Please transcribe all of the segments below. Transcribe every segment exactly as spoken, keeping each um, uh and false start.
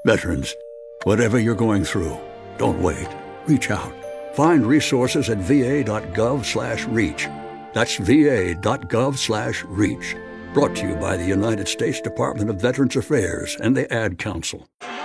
Veterans, whatever you're going through, don't wait. Reach out. Find resources at va.gov slash reach. That's va.gov slash reach. Brought to you by the United States Department of Veterans Affairs and the Ad Council.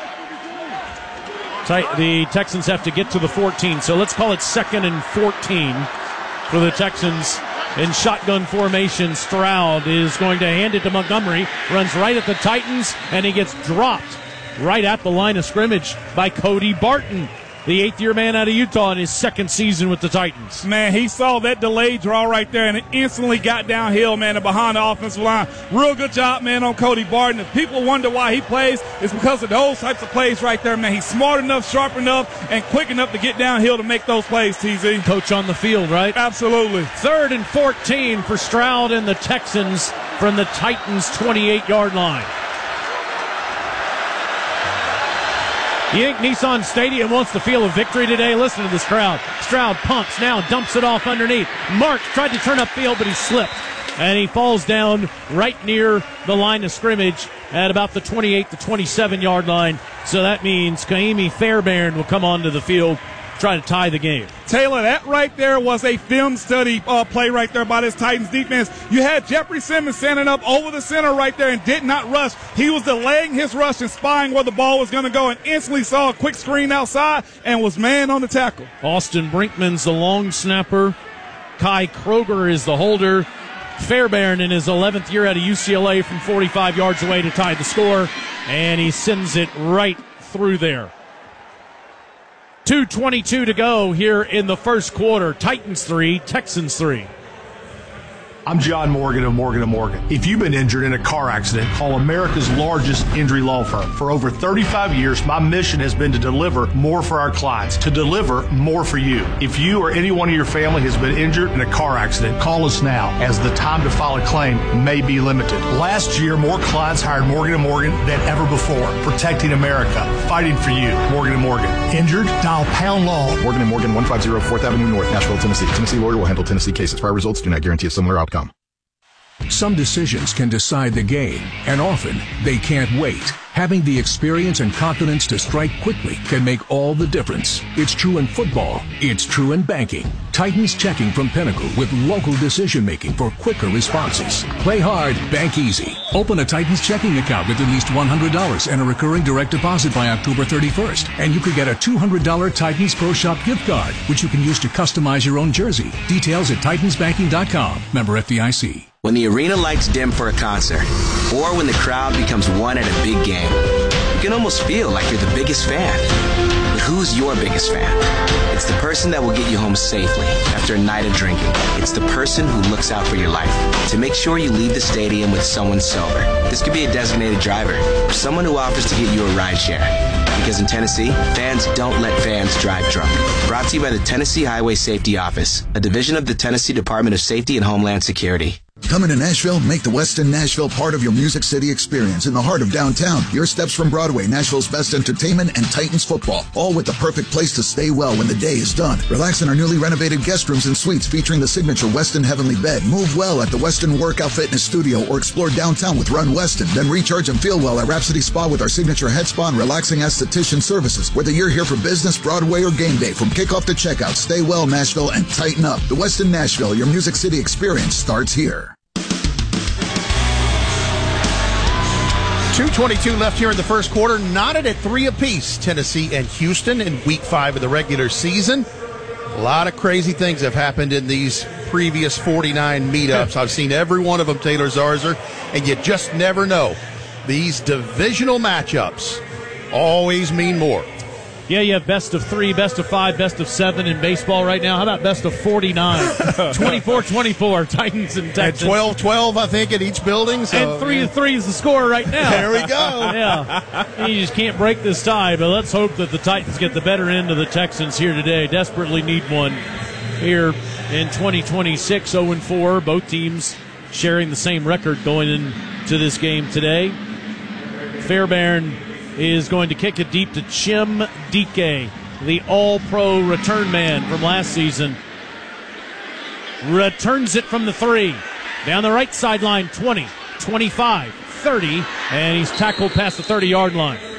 The Texans have to get to the fourteen, so let's call it second and fourteen for the Texans. In shotgun formation, Stroud is going to hand it to Montgomery, runs right at the Titans, and he gets dropped right at the line of scrimmage by Cody Barton, the eighth-year man out of Utah in his second season with the Titans. Man, he saw that delayed draw right there and instantly got downhill, man, and behind the offensive line. Real good job, man, on Cody Barton. If people wonder why he plays, it's because of those types of plays right there, man. He's smart enough, sharp enough, and quick enough to get downhill to make those plays, T Z. Coach on the field, right? Absolutely. Third and fourteen for Stroud and the Texans from the Titans' twenty-eight-yard line. You think Nissan Stadium wants to feel a victory today? Listen to this crowd. Stroud pumps now, dumps it off underneath. Marks tried to turn upfield, but he slipped. And he falls down right near the line of scrimmage at about the twenty-eight to twenty-seven-yard line. So that means Kaimi Fairbairn will come onto the field, try to tie the game. Taylor, that right there was a film study uh, play right there by this Titans defense. You had Jeffrey Simmons standing up over the center right there and did not rush. He was delaying his rush and spying where the ball was going to go and instantly saw a quick screen outside and was man on the tackle. Austin Brinkman's the long snapper. Kai Kroger is the holder. Fairbairn in his eleventh year out of U C L A from forty-five yards away to tie the score, and he sends it right through there. two twenty-two to go here in the first quarter. Titans three, Texans three. I'm John Morgan of Morgan and Morgan. If you've been injured in a car accident, call America's largest injury law firm. For over thirty-five years, my mission has been to deliver more for our clients, to deliver more for you. If you or anyone in your family has been injured in a car accident, call us now, as the time to file a claim may be limited. Last year, more clients hired Morgan and Morgan than ever before, protecting America, fighting for you. Morgan and Morgan. Injured? Dial pound law. Morgan and Morgan, one fifty fourth Avenue North, Nashville, Tennessee. Tennessee lawyer will handle Tennessee cases. Prior results do not guarantee a similar outcome. Some decisions can decide the game, and often they can't wait. Having the experience and confidence to strike quickly can make all the difference. It's true in football. It's true in banking. Titans Checking from Pinnacle with local decision-making for quicker responses. Play hard, bank easy. Open a Titans checking account with at least one hundred dollars and a recurring direct deposit by October thirty-first. And you could get a two hundred dollars Titans Pro Shop gift card, which you can use to customize your own jersey. Details at titans banking dot com. Member F D I C. When the arena lights dim for a concert, or when the crowd becomes one at a big game, you can almost feel like you're the biggest fan. But who's your biggest fan? It's the person that will get you home safely after a night of drinking. It's the person who looks out for your life to make sure you leave the stadium with someone sober. This could be a designated driver or someone who offers to get you a ride share. Because in Tennessee, fans don't let fans drive drunk. Brought to you by the Tennessee Highway Safety Office, a division of the Tennessee Department of Safety and Homeland Security. Coming to Nashville? Make the Westin Nashville part of your Music City experience in the heart of downtown. Your steps from Broadway, Nashville's best entertainment, and Titans football. All with the perfect place to stay well when the day is done. Relax in our newly renovated guest rooms and suites featuring the signature Westin Heavenly Bed. Move well at the Westin Workout Fitness Studio or explore downtown with Run Westin. Then recharge and feel well at Rhapsody Spa with our signature head spa and relaxing esthetician services. Whether you're here for business, Broadway, or game day, from kickoff to checkout, stay well, Nashville, and tighten up. The Westin Nashville, your Music City experience starts here. two twenty-two left here in the first quarter, knotted at three apiece, Tennessee and Houston in week five of the regular season. A lot of crazy things have happened in these previous forty-nine meetups. I've seen every one of them, Taylor Zarzer, and you just never know. These divisional matchups always mean more. Yeah, you have best of three, best of five, best of seven in baseball right now. How about best of forty-nine? twenty-four twenty-four, Titans and Texans. And twelve twelve, I think, at each building. So, and three to three is the score right now. There we go. Yeah. You just can't break this tie, but let's hope that the Titans get the better end of the Texans here today. Desperately need one here in twenty twenty-six, oh and four. Both teams sharing the same record going into this game today. Fairbairn is going to kick it deep to Chim Dike, the all-pro return man from last season. Returns it from the three. Down the right sideline, twenty, twenty-five, thirty, and he's tackled past the thirty-yard line.